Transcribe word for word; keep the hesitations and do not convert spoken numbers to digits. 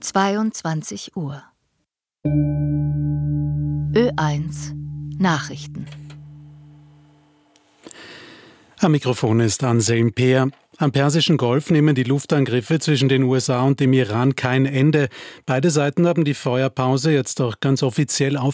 zweiundzwanzig Uhr. Ö eins Nachrichten. Am Mikrofon ist Anselm Peer. Am Persischen Golf nehmen die Luftangriffe zwischen den U S A und dem Iran kein Ende. Beide Seiten haben die Feuerpause jetzt auch ganz offiziell aufgehoben.